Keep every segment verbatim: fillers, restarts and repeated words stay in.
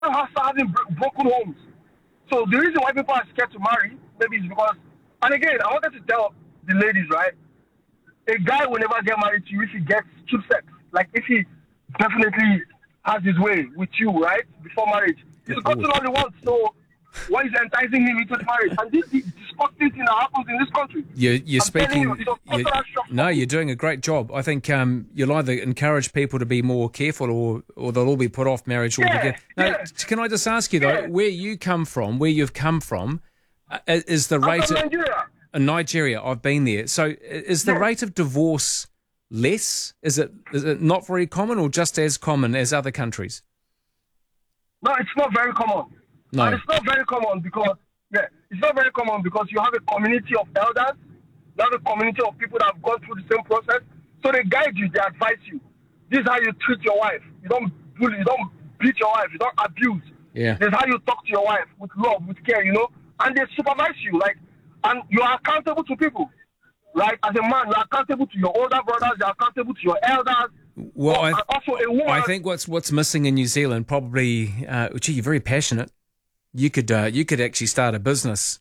have having bro- broken homes. So the reason why people are scared to marry, maybe is because, and again, I wanted to tell the ladies, right? A guy will never get married to you if he gets cheap sex. Like if he definitely has his way with you, right? Before marriage. He's gotten all he wants, so what is enticing him into the marriage? And this is the disgusting thing that happens in this country. You're, you're I'm speaking. You, it's a you're, cultural shock. no, you're doing a great job. I think um, you'll either encourage people to be more careful, or, or they'll all be put off marriage Yeah, altogether. Now, yeah. can I just ask you though, Yeah. where you come from, where you've come from, uh, is the I'm rate from of Nigeria. in Nigeria? I've been there. So, is the Yeah. rate of divorce less? Is it is it not very common, or just as common as other countries? No, it's not very common. No. And it's not very common because, yeah, it's not very common because you have a community of elders, you have a community of people that have gone through the same process. So they guide you, they advise you. This is how you treat your wife. You don't bully, you don't beat your wife, you don't abuse. Yeah. This is how you talk to your wife with love, with care, you know. And they supervise you, like, and you are accountable to people. Like, as a man, you are accountable to your older brothers, you are accountable to your elders. Well, I, And also a woman. I think what's what's missing in New Zealand probably. Uh, gee, you're very passionate. You could uh, you could actually start a business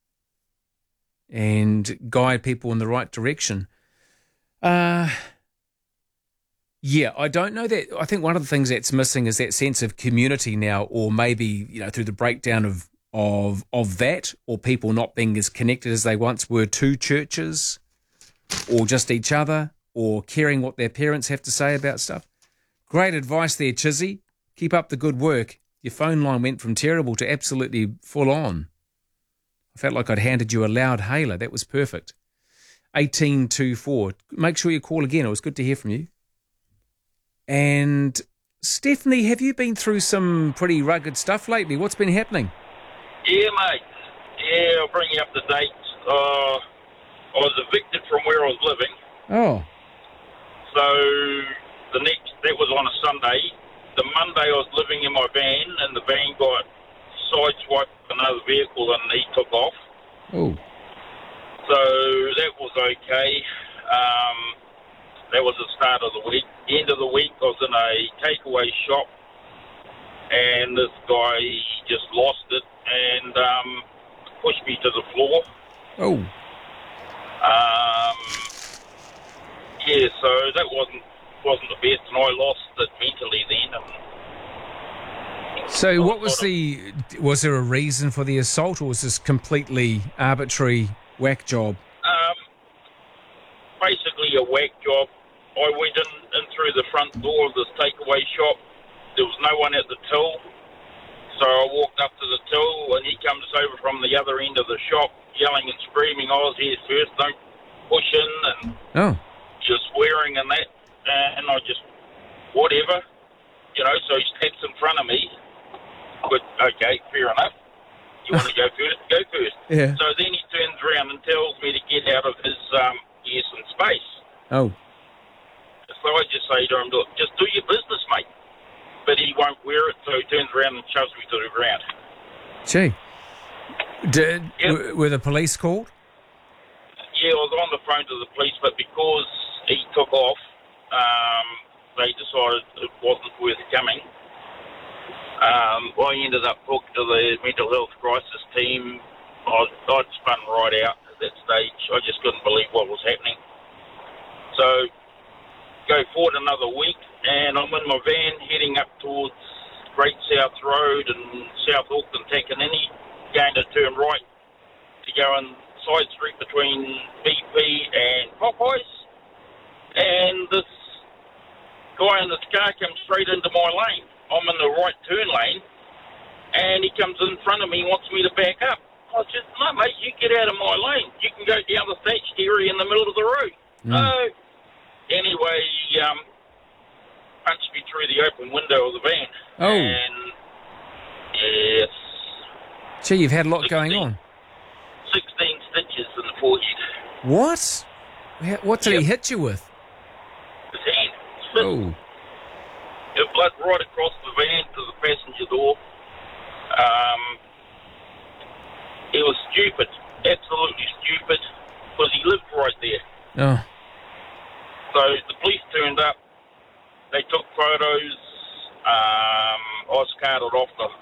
and guide people in the right direction. Uh, yeah, I don't know that. I think one of the things that's missing is that sense of community now, or maybe you know through the breakdown of of of that, or people not being as connected as they once were to churches, or just each other, or caring what their parents have to say about stuff. Great advice there, Chizzy. Keep up the good work. Your phone line went from terrible to absolutely full on. I felt like I'd handed you a loud hailer. That was perfect. eighteen two four. Make sure you call again. It was good to hear from you. And Stephanie, have you been through some pretty rugged stuff lately? What's been happening? Yeah, mate. Yeah, I'll bring you up to date. Uh, I was evicted from where I was living. Oh. So the next, that was on a Sunday. The Monday I was living in my van, and the van got sideswiped with another vehicle, and he took off. Oh. So that was okay. Um, that was the start of the week. The end of the week, I was in a takeaway shop, and this guy just lost it and um, pushed me to the floor. Oh. Um, yeah, so that wasn't wasn't the best, and I lost it mentally then. And So what was the, was there a reason for the assault, or was this completely arbitrary whack job? Um, basically a whack job. I went in, in through the front door of this takeaway shop. There was no one at the till. So I walked up to the till, and he comes over from the other end of the shop, yelling and screaming, I was here first, don't push in, and Oh. just swearing and that. And I just, whatever, you know, so he steps in front of me. But, okay, fair enough. You want to go first? Go first. Yeah. So then he turns around and tells me to get out of his um, yes and space. Oh. So I just say to him, look, just do your business, mate. But he won't wear it, so he turns around and shoves me to the ground. Gee. Did, Yep. w- were the police called? Yeah, I was on the phone to the police, but because he took off, um, they decided it wasn't worth coming. Um, I ended up talking to the mental health crisis team. I, I'd spun right out at that stage. I just couldn't believe what was happening. So, go forward another week, and I'm in my van heading up towards Great South Road and South Auckland, Takanini, going to turn right to go on side street between B P and Popeyes. And this guy in this car comes straight into my lane. I'm in the right turn lane, and he comes in front of me and wants me to back up. I said, no, mate, you get out of my lane. You can go down the thatched area in the middle of the road. Mm. So, anyway, he um, punched me through the open window of the van. Oh. And, yes, Gee, you've had a lot going on. sixteen stitches in the forehead. What? Wha- What did he Yep. hit you with? His hand. His fist. Oh. It blood right across the van to the passenger door. Um, it was stupid, absolutely stupid, because he lived right there. Oh. So the police turned up. They took photos. Um, I was carted off the